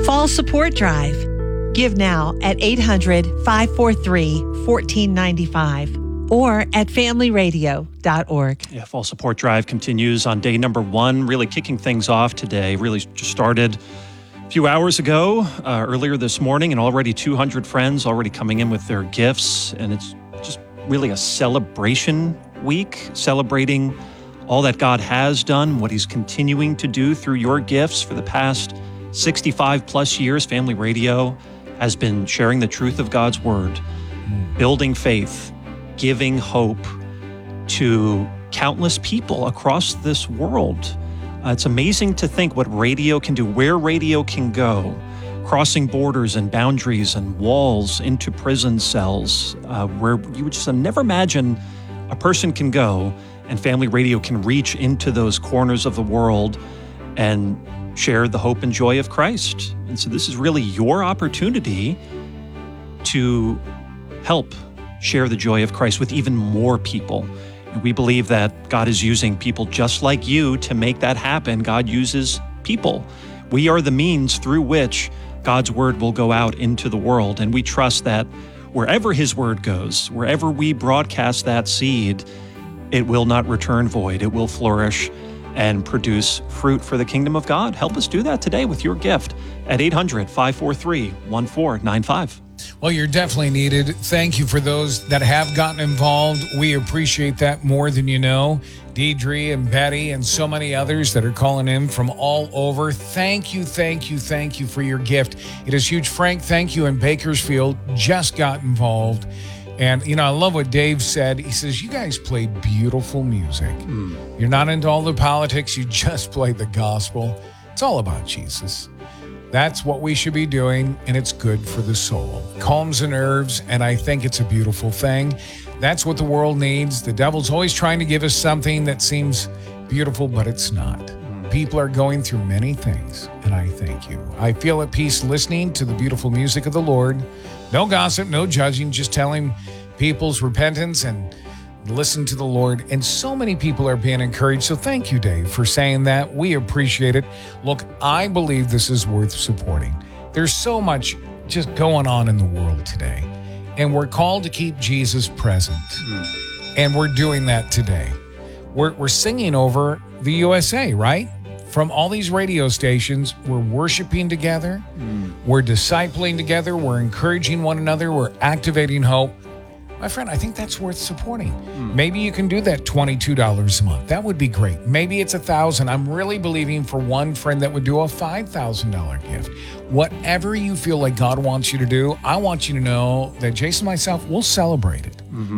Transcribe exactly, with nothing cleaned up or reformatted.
Fall Support Drive. Give now at eight hundred, five four three, one four nine five or at family radio dot org. Yeah, Fall Support Drive continues on day number one, really kicking things off today. Really just started a few hours ago, uh, earlier this morning, and already two hundred friends already coming in with their gifts. And it's just really a celebration week, celebrating all that God has done, what he's continuing to do through your gifts for the past sixty-five plus years. Family Radio has been sharing the truth of God's word, building faith, giving hope to countless people across this world. Uh, it's amazing to think what radio can do, where radio can go, crossing borders and boundaries and walls into prison cells, uh, where you would just never imagine a person can go, and Family Radio can reach into those corners of the world and share the hope and joy of Christ. And so this is really your opportunity to help share the joy of Christ with even more people. And we believe that God is using people just like you to make that happen. God uses people. We are the means through which God's word will go out into the world. And we trust that wherever his word goes, wherever we broadcast that seed, it will not return void. It will flourish and produce fruit for the kingdom of God. Help us do that today with your gift at eight hundred, five four three, one four nine five. Well, you're definitely needed. Thank you for those that have gotten involved. We appreciate that more than you know. Deidre and Betty and so many others that are calling in from all over. Thank you, thank you, thank you for your gift. It is huge. Frank, thank you, in Bakersfield, just got involved. And, you know, I love what Dave said. He says, you guys play beautiful music. Mm. You're not into all the politics. You just play the gospel. It's all about Jesus. That's what we should be doing, and it's good for the soul. Calms the nerves, and I think it's a beautiful thing. That's what the world needs. The devil's always trying to give us something that seems beautiful, but it's not. Mm. People are going through many things, and I thank you. I feel at peace listening to the beautiful music of the Lord. No gossip, no judging, just telling people's repentance and listen to the Lord. And so many people are being encouraged. So thank you, Dave, for saying that. We appreciate it. Look, I believe this is worth supporting. There's so much just going on in the world today. And we're called to keep Jesus present. Mm. And we're doing that today. We're, we're singing over the U S A, right? From all these radio stations, we're worshiping together, mm. we're discipling together, we're encouraging one another, we're activating hope. My friend, I think that's worth supporting. Mm. Maybe you can do that twenty-two dollars a month. That would be great. Maybe it's one thousand dollars. I'm really believing for one friend that would do a five thousand dollars gift. Whatever you feel like God wants you to do, I want you to know that Jason and myself will celebrate it. Mm-hmm.